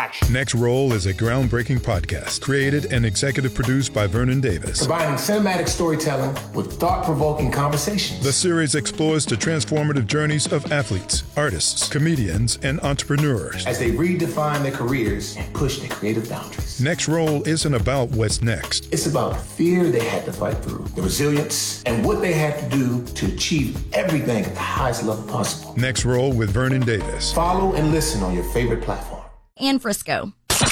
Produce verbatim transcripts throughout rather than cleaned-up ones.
action. Next Roll is a groundbreaking podcast created and executive produced by Vernon Davis. Combining cinematic storytelling with thought-provoking conversations. The series explores the transformative journeys of athletes, artists, comedians, and entrepreneurs as they redefine their careers and push their creative boundaries. Next Roll isn't about what's next. It's about the fear they had to fight through, the resilience, and what they had to do to achieve everything at the highest level possible. Next Roll with Vernon Davis. Follow and listen on your favorite platform. And Frisco.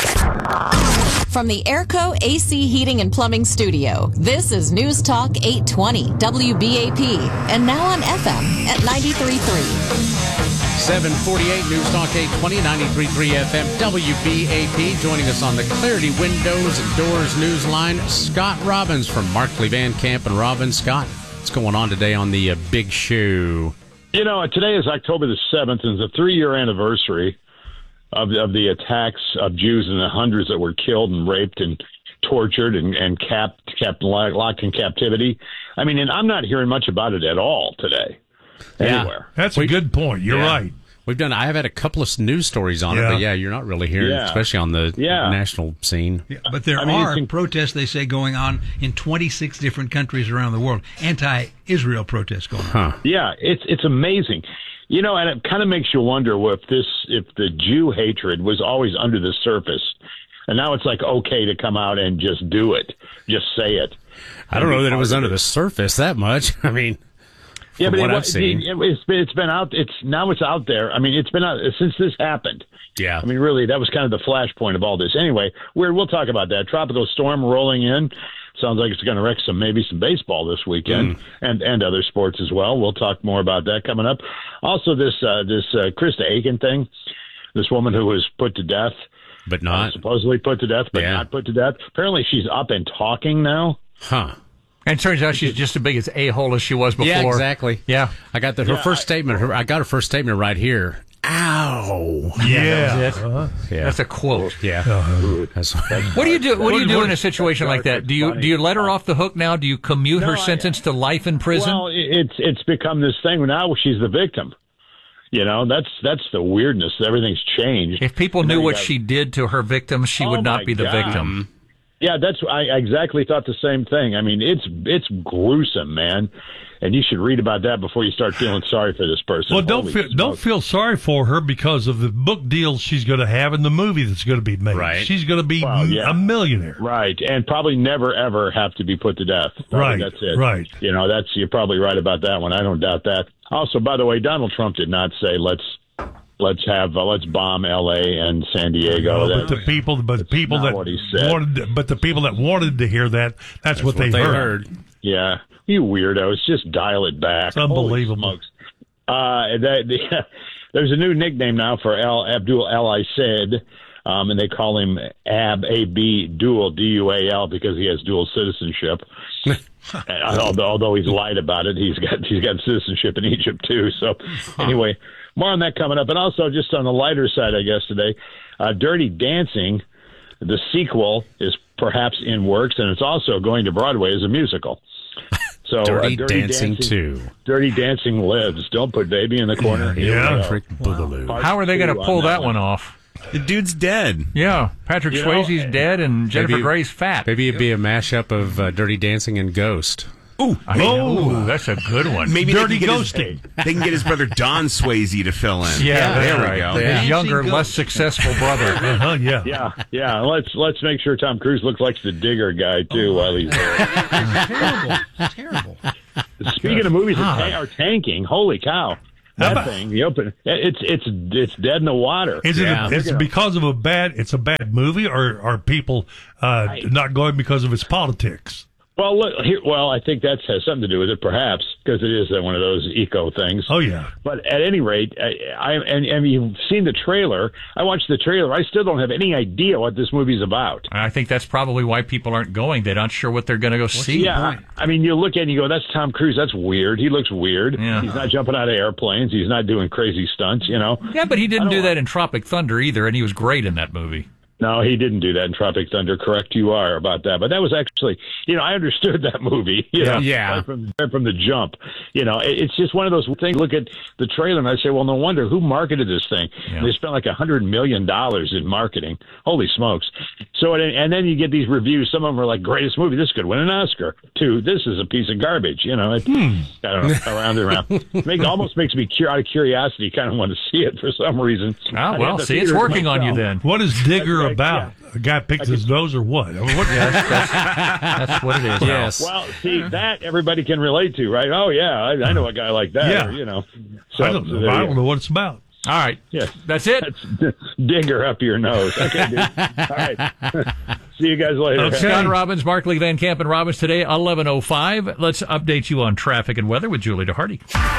From the Airco A C Heating and Plumbing Studio, this is News Talk eight twenty W B A P, and now on F M at ninety-three point three. seven forty-eight News Talk eight twenty, ninety-three point three F M, W B A P. Joining us on the Clarity Windows and Doors news line, Scott Robbins from Markley Van Camp and Robbins. Scott, what's going on today on the uh, big show? You know, today is October the seventh, and it's a three-year anniversary of, of the attacks of Jews and the hundreds that were killed and raped and tortured and, and capped, kept locked in captivity. I mean, and I'm not hearing much about it at all today, anywhere. Yeah, that's a we, good point. You're yeah. right. We've done. I have had a couple of news stories on yeah. it, but yeah, you're not really hearing, yeah. especially on the yeah. national scene. Yeah, but there I mean, are in- protests, they say, going on in twenty-six different countries around the world. Anti-Israel protests going on. Huh. Yeah, it's it's amazing. You know, and it kind of makes you wonder if this, if the Jew hatred was always under the surface, and now it's like okay to come out and just do it, just say it. I don't know that it was under it. the surface that much. I mean, yeah, but what it, I've seen, it, it's been it's been out. It's now it's out there. I mean, it's been out since this happened. yeah. I mean, really, that was kind of the flashpoint of all this. Anyway, we're, we'll talk about that. Tropical storm rolling in. Sounds like it's going to wreck some maybe some baseball this weekend, Mm. and and other sports as well. We'll talk more about that coming up. Also, this uh, this uh, Krista Aiken thing, this woman who was put to death, but uh, not. supposedly put to death, but Yeah. not put to death. Apparently, she's up and talking now. Huh. And it turns out she's just as big as a-hole as she was before. Yeah, exactly. Yeah. I got the, her Yeah, first I- statement. Her, I got her first statement right here. Ow. Yeah. That was it. Uh-huh. Yeah. That's a quote. Yeah. That's, What do you do? What do you do in a situation That's like that? dark, Do you that's do you let her off the hook now? Do you commute No, her I- sentence to life in prison? Well, it's it's become this thing now. She's the victim. You know, that's that's the weirdness. Everything's changed. If people And knew now you what got- she did to her victims, she Oh, would my not be the God. victim. Yeah, that's I exactly thought the same thing. I mean, it's it's gruesome, man, and you should read about that before you start feeling sorry for this person. Well, don't Holy feel, don't smokes. feel sorry for her because of the book deals she's going to have in the movie that's going to be made. Right. She's going to be Well, yeah. a millionaire. Right, and probably never ever have to be put to death. Probably Right, that's it. right. You know, that's you're probably right about that one. I don't doubt that. Also, by the way, Donald Trump did not say let's let's have uh, let's bomb L A and San Diego. No, but That- the people, but the people not that what he said. wanted, to- but the people that wanted to hear that, that's, what, they, heard. Yeah, you weirdos, just dial it back. It's unbelievable. Holy smokes. Uh, that, the, there's a new nickname now for Al Abdul Al Said, um, and they call him Ab A B Dual D U A L because he has dual citizenship. And although, although he's lied about it, he's got he's got citizenship in Egypt too. So anyway, more on that coming up. And also, just on the lighter side, I guess today, uh, Dirty Dancing, the sequel is perhaps in works, and it's also going to Broadway as a musical. So Dirty, uh, Dirty Dancing, Dancing two. Dirty Dancing lives. Don't put baby in the corner. Here Yeah. we go. Freak Boogaloo. Part How are they going to two pull on that one off? The dude's dead. Yeah, Patrick You know, Swayze's dead and Jennifer maybe- Grey's fat. Maybe it'd be a mashup of uh, Dirty Dancing and Ghost. Ooh, I know. That's a good one. maybe Dirty they can, get his, ghosting. they can get his brother Don Swayze to fill in. Yeah, that's there we right. go. His Yeah. younger, Dancing less ghost. successful brother. Uh-huh, yeah. Yeah, yeah. Let's let's make sure Tom Cruise looks like the digger guy too while he's there. Terrible. Terrible. Speaking of movies that ta- are tanking, holy cow! That about- thing, the open, it's it's it's dead in the water. Is it? Yeah. A, it's because of a bad. It's a bad movie, or are people uh, not going because of its politics? Well, look here. Well, I think that has something to do with it, perhaps, because it is uh, one of those eco things. Oh yeah. But at any rate, I, I and, and you've seen the trailer. I watched the trailer. I still don't have any idea what this movie's about. I think that's probably why people aren't going. They're not sure what they're going to go see. Yeah, I mean, you look at it and you go, "That's Tom Cruise. That's weird. He looks weird. Yeah. He's not jumping out of airplanes. He's not doing crazy stunts. You know." Yeah, but he I didn't don't do want- that in Tropic Thunder either, and he was great in that movie. No, he didn't do that in Tropic Thunder. Correct, you are about that. But that was actually, you know, I understood that movie. You know, Yeah. right from, right from the jump. You know, it, it's just one of those things. Look at the trailer, and I say, well, no wonder who marketed this thing. Yeah. They spent like a hundred million dollars in marketing. Holy smokes! So, and, and then you get these reviews. Some of them are like, greatest movie. This could win an Oscar. Two, this is a piece of garbage. You know, it, Hmm. I don't know, around and around. Make, almost makes me cur- out of curiosity, kind of want to see it for some reason. Ah, I well, have the see, it's theater working on you myself. then. What is Digger That's right, about? A guy picks his nose or what? I mean, what That's what it is. Yes. Well, see, that everybody can relate to, right? Oh, yeah, I, I know a guy like that, Yeah. or, you know. So, I don't so know. there I you don't go. know what it's about. All right. Yeah. That's it. That's Digger up your nose. Okay, dude. All right. See you guys later. Okay. Scott Robbins, Markley, Van Camp, and Robbins today, eleven oh five. Let's update you on traffic and weather with Julie DeHardy.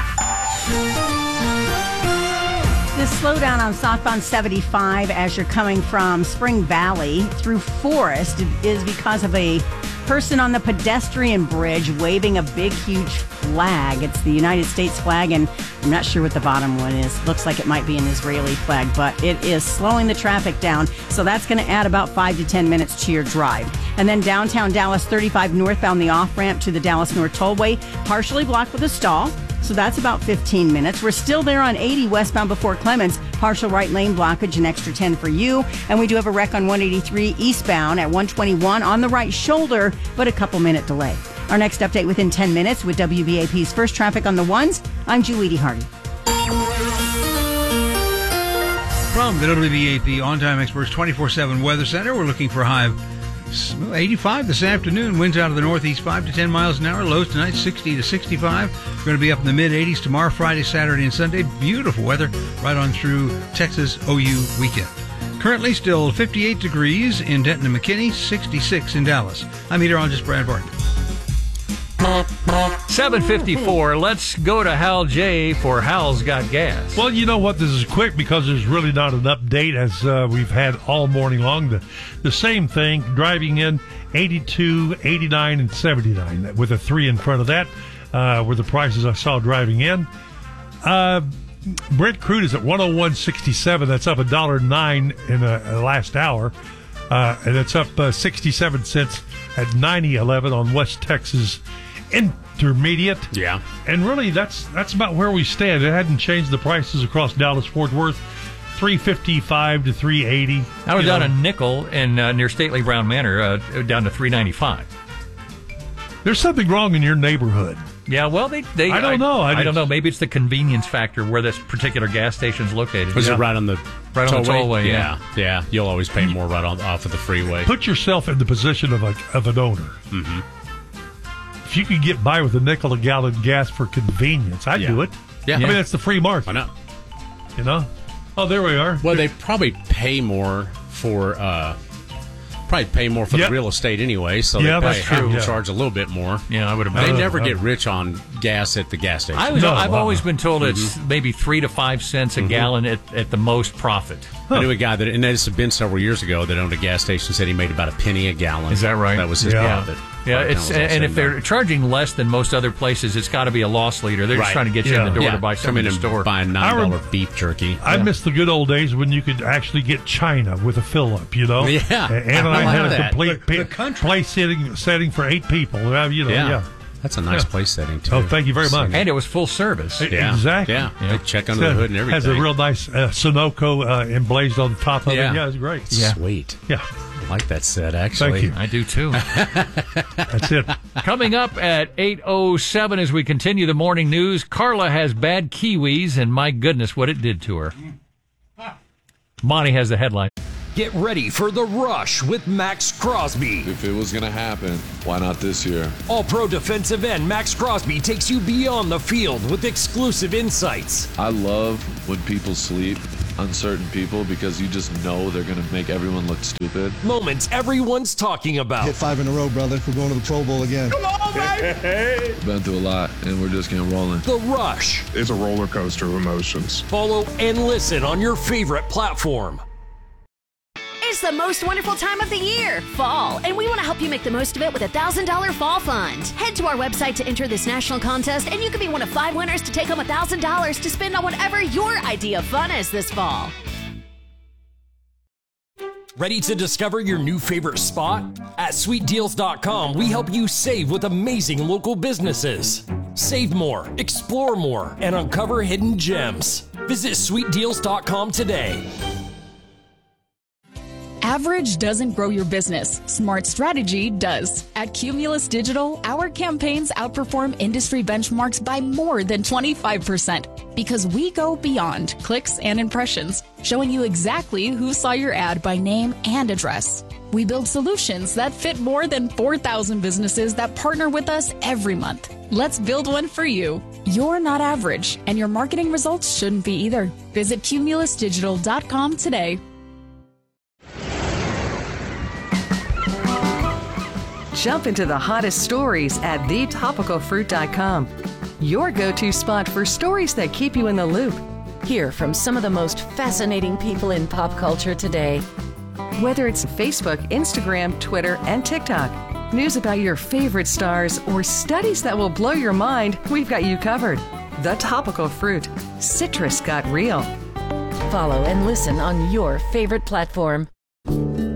The slowdown on southbound seventy-five as you're coming from Spring Valley through Forest is because of a person on the pedestrian bridge waving a big, huge flag. It's the United States flag, and I'm not sure what the bottom one is. Looks like it might be an Israeli flag, but it is slowing the traffic down. So that's going to add about five to ten minutes to your drive. And then downtown Dallas, thirty-five northbound, the off-ramp to the Dallas North Tollway, partially blocked with a stall. So that's about fifteen minutes. We're still there on eighty westbound before Clements. Partial right lane blockage, an extra ten for you. And we do have a wreck on one eighty-three eastbound at one twenty-one on the right shoulder, but a couple minute delay. Our next update within ten minutes with W B A P's First Traffic on the Ones. I'm Julie DeHardy. From the W B A P On-Time Experts twenty-four seven Weather Center, we're looking for a high of eighty-five this afternoon. Winds out of the northeast five to ten miles an hour. Lows tonight sixty to sixty-five. We're going to be up in the mid-eighties tomorrow, Friday, Saturday, and Sunday. Beautiful weather right on through Texas O U weekend. Currently still fifty-eight degrees in Denton and McKinney, sixty-six in Dallas. I'm meteorologist Brad Barton. seven fifty-four. Let's go to Hal J for Hal's Got Gas. Well, you know what? This is quick because there's really not an update as uh, we've had all morning long. The, the same thing, driving in eighty-two, eighty-nine, and seventy-nine with a three in front of that uh, were the prices I saw driving in. Uh, Brent crude is at one oh one sixty-seven. That's up one dollar and nine in the last hour. Uh, and it's up uh, sixty-seven cents at ninety eleven on West Texas Intermediate. Yeah. And really, that's that's about where we stand. It hadn't changed the prices across Dallas-Fort Worth, three fifty-five to three eighty. I was You down know, a nickel in uh, near Stately Brown Manor, uh, down to three ninety-five. There's something wrong in your neighborhood. Yeah, well, they, they I don't know. I I, I don't just- know. Maybe it's the convenience factor where this particular gas station's located. Was Yeah. it right on the Right on the tollway, Yeah. yeah, You'll always pay more right on off of the freeway. Put yourself in the position of a of an owner. Mm-hmm. If you could get by with a nickel a gallon gas for convenience, I'd Yeah. do it. Yeah. I mean, it's the free market. Why not? You know? Oh, there we are. Well, they probably pay more for uh, probably pay more for Yep. the real estate anyway, so Yeah, they that's probably have true, to yeah. charge a little bit more. Yeah, I would They imagine. never Uh, get rich on gas at the gas station. I was, No, I've uh-uh. always been told it's maybe three to five cents a gallon at, at the most profit. I knew a guy that, and this had been several years ago, that owned a gas station. Said he made about a penny a gallon. Is that right? That was his Yeah. profit. Yeah, By the it's time it was all and said if they're done. charging less than most other places, it's got to be a loss leader. They're just Right. trying to get you in Yeah. the door yeah, to buy come something in in and the store. buy a I nine dollar rem- beef jerky. I miss the good old days when you could actually get China with a fill up, you know? Yeah. And Ann and I I had like a that. complete The- the pa- country. place setting, setting for eight people. Uh, you know, yeah. yeah. That's a nice Yeah. place setting too. Oh, thank you very much. And it was full service. Yeah. Exactly. Yeah. Yeah. They check under the hood and everything. Has a real nice uh, Sunoco uh, emblazed on the top of Yeah. it. Yeah, it's great. Yeah. Sweet. Yeah, I like that set, actually. Thank you. I do too. that's it. Coming up at eight oh seven as we continue the morning news, Carla has bad kiwis, and my goodness, what it did to her. Monty has the headline. Get ready for The Rush with Max Crosby. If it was going to happen, why not this year? All-pro defensive end Max Crosby takes you beyond the field with exclusive insights. I love when people sleep, uncertain people, because you just know they're going to make everyone look stupid. Moments everyone's talking about. Hit five in a row, brother. We're going to the Pro Bowl again. Come on, baby! Been through a lot, and we're just getting rolling. The Rush. It's a roller coaster of emotions. Follow and listen on your favorite platform. It's the most wonderful time of the year, fall, and we want to help you make the most of it with a one thousand dollars fall fund. Head to our website to enter this national contest, and you could be one of five winners to take home one thousand dollars to spend on whatever your idea of fun is this fall. Ready to discover your new favorite spot? At sweet deals dot com, we help you save with amazing local businesses. Save more, explore more, and uncover hidden gems. Visit sweet deals dot com today. Average doesn't grow your business. Smart strategy does. At Cumulus Digital, our campaigns outperform industry benchmarks by more than twenty-five percent because we go beyond clicks and impressions, showing you exactly who saw your ad by name and address. We build solutions that fit more than four thousand businesses that partner with us every month. Let's build one for you. You're not average, and your marketing results shouldn't be either. Visit cumulus digital dot com today. Jump into the hottest stories at the topical fruit dot com. Your go-to spot for stories that keep you in the loop. Hear from some of the most fascinating people in pop culture today. Whether it's Facebook, Instagram, Twitter, and TikTok, news about your favorite stars, or studies that will blow your mind, we've got you covered. The Topical Fruit. Citrus got real. Follow and listen on your favorite platform.